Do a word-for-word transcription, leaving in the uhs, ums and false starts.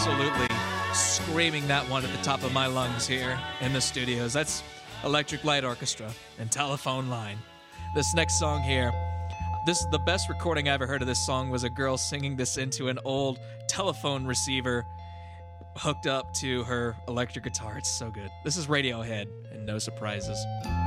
absolutely screaming that one at the top of my lungs here in the studios. That's Electric Light Orchestra and Telephone Line. This next song here, this the best recording I ever heard of this song was a girl singing this into an old telephone receiver hooked up to her electric guitar. It's so good. This is Radiohead and No Surprises.